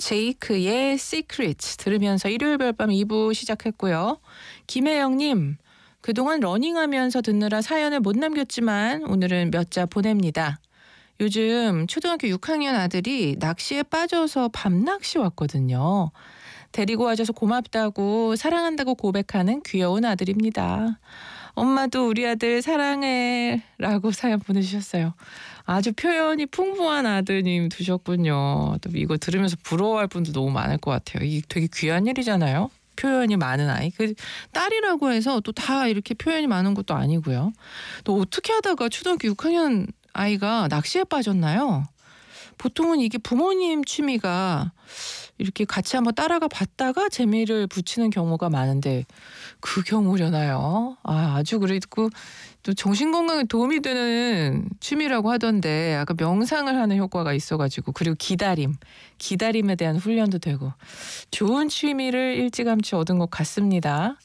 제이크의 Secret 들으면서 일요일 별밤 2부 시작했고요. 김혜영님, 그동안 러닝하면서 듣느라 사연을 못 남겼지만 오늘은 몇 자 보냅니다. 요즘 초등학교 6학년 아들이 낚시에 빠져서 밤낚시 왔거든요. 데리고 와줘서 고맙다고 사랑한다고 고백하는 귀여운 아들입니다. 엄마도 우리 아들 사랑해 라고 사연 보내주셨어요. 아주 표현이 풍부한 아드님 두셨군요. 또 이거 들으면서 부러워할 분도 너무 많을 것 같아요. 이게 되게 귀한 일이잖아요. 표현이 많은 아이. 딸이라고 해서 또 다 이렇게 표현이 많은 것도 아니고요. 또 어떻게 하다가 초등학교 6학년 아이가 낚시에 빠졌나요? 보통은 이게 부모님 취미가 이렇게 같이 한번 따라가 봤다가 재미를 붙이는 경우가 많은데 그 경우려나요? 아주 그래도 또 정신건강에 도움이 되는 취미라고 하던데 아까 명상을 하는 효과가 있어가지고 그리고 기다림에 대한 훈련도 되고 좋은 취미를 일찌감치 얻은 것 같습니다.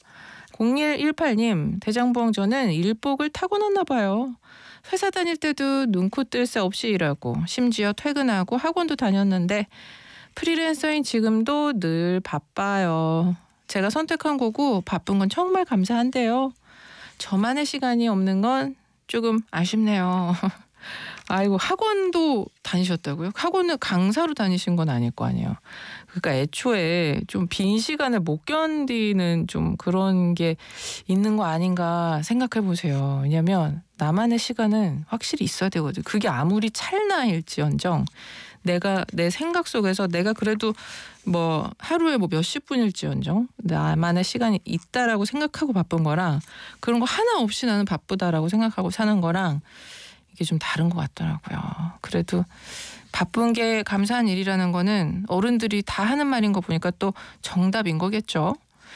0118님, 대장부엉 저는 일복을 타고났나 봐요. 회사 다닐 때도 눈코 뜰 새 없이 일하고 심지어 퇴근하고 학원도 다녔는데 프리랜서인 지금도 늘 바빠요. 제가 선택한 거고 바쁜 건 정말 감사한데요. 저만의 시간이 없는 건 조금 아쉽네요. 아이고, 학원도 다니셨다고요? 학원을 강사로 다니신 건 아닐 거 아니에요. 그러니까 애초에 좀 빈 시간을 못 견디는 좀 그런 게 있는 거 아닌가 생각해 보세요. 왜냐면 나만의 시간은 확실히 있어야 되거든. 그게 아무리 찰나일지언정 내가 내 생각 속에서 내가 그래도 뭐 하루에 뭐 몇십 분일지언정 나만의 시간이 있다라고 생각하고 바쁜 거랑 그런 거 하나 없이 나는 바쁘다라고 생각하고 사는 거랑 이게 좀 다른 것 같더라고요. 그래도 바쁜 게 감사한 일이라는 거는 어른들이 다 하는 말인 거 보니까 또 정답인 거겠죠.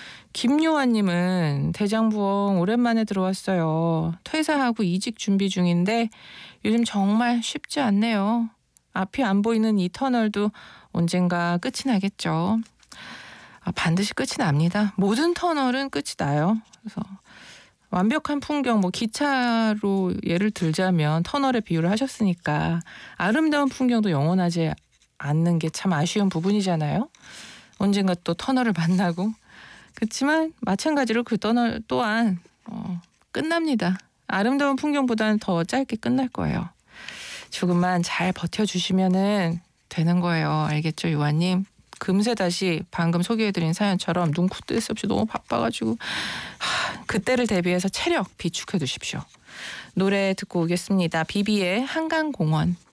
김요한님은 대장부엉 오랜만에 들어왔어요. 퇴사하고 이직 준비 중인데 요즘 정말 쉽지 않네요. 앞이 안 보이는 이 터널도 언젠가 끝이 나겠죠. 반드시 끝이 납니다. 모든 터널은 끝이 나요. 그래서 완벽한 풍경, 뭐 기차로 예를 들자면 터널에 비유를 하셨으니까 아름다운 풍경도 영원하지 않는 게 참 아쉬운 부분이잖아요. 언젠가 또 터널을 만나고 그렇지만 마찬가지로 그 터널 또한 끝납니다. 아름다운 풍경보다는 더 짧게 끝날 거예요. 조금만 잘 버텨주시면은 되는 거예요. 알겠죠, 요한님? 금세 다시 방금 소개해드린 사연처럼 눈코 뜰 새 없이 너무 바빠가지고 그때를 대비해서 체력 비축해 두십시오. 노래 듣고 오겠습니다. 비비의 한강공원.